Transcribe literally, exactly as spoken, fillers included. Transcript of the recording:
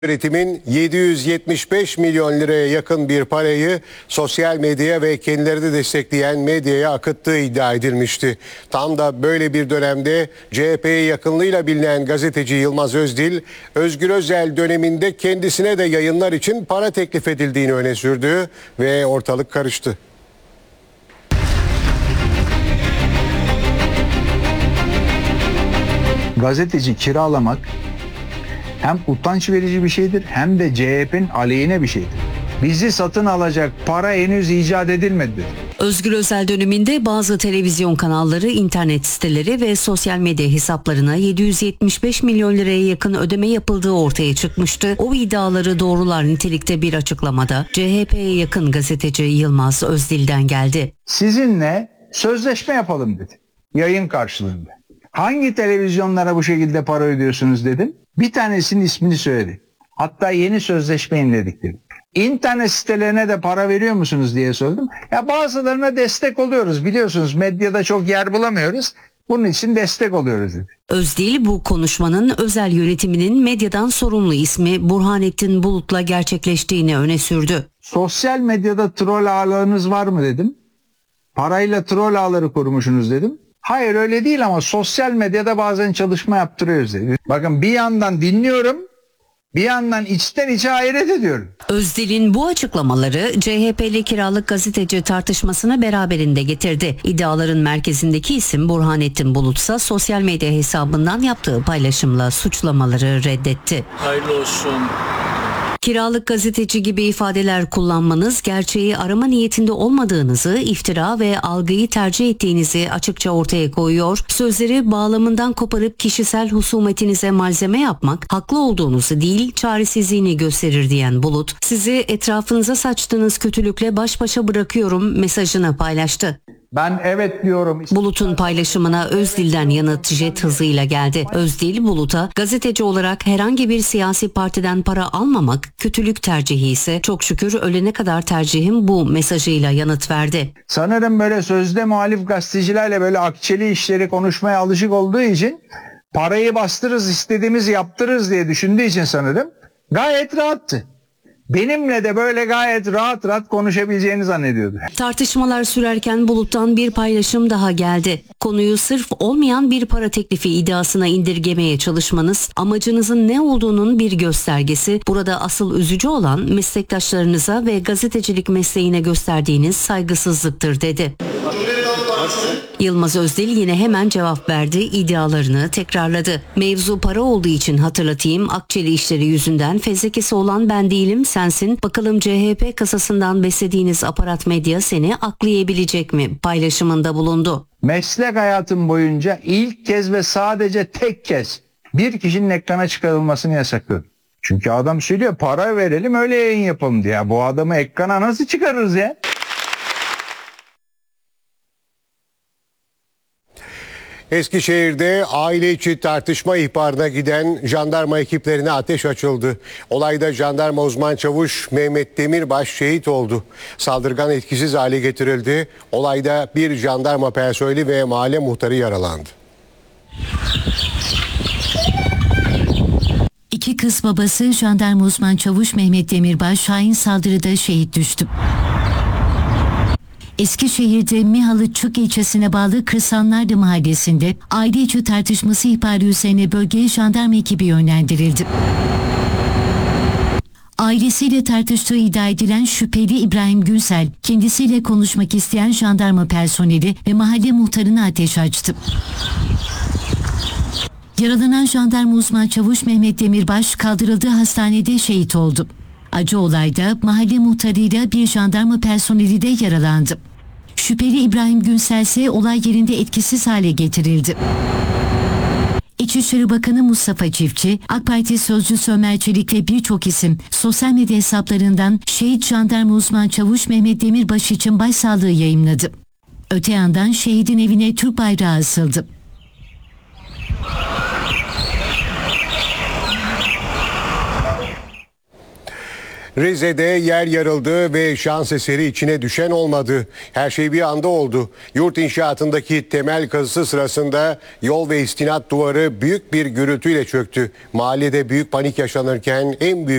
Yönetimin yedi yüz yetmiş beş milyon liraya yakın bir parayı sosyal medyaya ve kendilerini destekleyen medyaya akıttığı iddia edilmişti. Tam da böyle bir dönemde C H P'ye yakınlığıyla bilinen gazeteci Yılmaz Özdil, Özgür Özel döneminde kendisine de yayınlar için para teklif edildiğini öne sürdü ve ortalık karıştı. Gazeteci kiralamak hem utanç verici bir şeydir hem de C H P'nin aleyhine bir şeydir. Bizi satın alacak para henüz icat edilmedi. Özgür Özel döneminde bazı televizyon kanalları, internet siteleri ve sosyal medya hesaplarına yedi yüz yetmiş beş milyon liraya yakın ödeme yapıldığı ortaya çıkmıştı. O iddiaları doğrular nitelikte bir açıklamada C H P'ye yakın gazeteci Yılmaz Özdil'den geldi. Sizinle sözleşme yapalım dedi. Yayın karşılığında. Hangi televizyonlara bu şekilde para ödüyorsunuz dedim. Bir tanesinin ismini söyledi. Hatta yeni sözleşme imledik dedi. İnternet sitelerine de para veriyor musunuz diye sordum. Ya bazılarına destek oluyoruz, biliyorsunuz medyada çok yer bulamıyoruz. Bunun için destek oluyoruz dedi. Özdil bu konuşmanın Özel yönetiminin medyadan sorumlu ismi Burhanettin Bulut'la gerçekleştiğini öne sürdü. Sosyal medyada troll ağlarınız var mı dedim. Parayla troll ağları kurmuşsunuz dedim. Hayır öyle değil ama sosyal medyada bazen çalışma yaptırıyoruz dedi. Bakın bir yandan dinliyorum, bir yandan içten içe hayret ediyorum. Özdil'in bu açıklamaları C H P'li kiralık gazeteci tartışmasını beraberinde getirdi. İddiaların merkezindeki isim Burhanettin Bulutsa sosyal medya hesabından yaptığı paylaşımla suçlamaları reddetti. Hayırlı olsun. Kiralık gazeteci gibi ifadeler kullanmanız gerçeği arama niyetinde olmadığınızı, iftira ve algıyı tercih ettiğinizi açıkça ortaya koyuyor. Sözleri bağlamından koparıp kişisel husumetinize malzeme yapmak, haklı olduğunuzu değil, çaresizliğini gösterir diyen Bulut, sizi etrafınıza saçtığınız kötülükle baş başa bırakıyorum mesajını paylaştı. Ben evet diyorum. Bulut'un paylaşımına Özdil'den yanıt jet hızıyla geldi. Özdil, Bulut'a gazeteci olarak herhangi bir siyasi partiden para almamak kötülük tercihi ise çok şükür ölene kadar tercihim bu mesajıyla yanıt verdi. Sanırım böyle sözde muhalif gazetecilerle böyle akçeli işleri konuşmaya alışık olduğu için parayı bastırırız, istediğimizi yaptırırız diye düşündüğü için sanırım gayet rahattı. Benimle de böyle gayet rahat rahat konuşabileceğini zannediyordu. Tartışmalar sürerken Bulut'tan bir paylaşım daha geldi. Konuyu sırf olmayan bir para teklifi iddiasına indirgemeye çalışmanız amacınızın ne olduğunun bir göstergesi. Burada asıl üzücü olan meslektaşlarınıza ve gazetecilik mesleğine gösterdiğiniz saygısızlıktır dedi. Yılmaz Özdil yine hemen cevap verdi, iddialarını tekrarladı. Mevzu para olduğu için hatırlatayım, akçeli işleri yüzünden fezlekesi olan ben değilim sensin. Bakalım C H P kasasından beslediğiniz aparat medya seni aklayabilecek mi? Paylaşımında bulundu. Meslek hayatım boyunca ilk kez ve sadece tek kez bir kişinin ekrana çıkarılmasını yasaklıyorum. Çünkü adam söylüyor para verelim öyle yayın yapalım diye. Bu adamı ekrana nasıl çıkarırız ya? Eskişehir'de aile içi tartışma ihbarına giden jandarma ekiplerine ateş açıldı. Olayda jandarma uzman çavuş Mehmet Demirbaş şehit oldu. Saldırgan etkisiz hale getirildi. Olayda bir jandarma personeli ve mahalle muhtarı yaralandı. İki kız babası jandarma uzman çavuş Mehmet Demirbaş Şahin saldırıda şehit düştü. Eskişehir'de Mihalıçık ilçesine bağlı Kırsanlardı mahallesinde aile içi tartışması ihbarı üzerine bölgeye jandarma ekibi yönlendirildi. Ailesiyle tartıştığı iddia edilen şüpheli İbrahim Günsel, kendisiyle konuşmak isteyen jandarma personeli ve mahalle muhtarına ateş açtı. Yaralanan jandarma uzman çavuş Mehmet Demirbaş kaldırıldığı hastanede şehit oldu. Acı olayda mahalle muhtarıyla bir jandarma personeli de yaralandı. Şüpheli İbrahim Günsel ise olay yerinde etkisiz hale getirildi. İçişleri Bakanı Mustafa Çiftçi, AK Parti sözcüsü Ömer Çelik'le birçok isim sosyal medya hesaplarından şehit jandarma uzman çavuş Mehmet Demirbaş için başsağlığı yayımladı. Öte yandan şehidin evine Türk bayrağı asıldı. Rize'de yer yarıldı ve şans eseri içine düşen olmadı. Her şey bir anda oldu. Yurt inşaatındaki temel kazısı sırasında yol ve istinat duvarı büyük bir gürültüyle çöktü. Mahallede büyük panik yaşanırken en büyük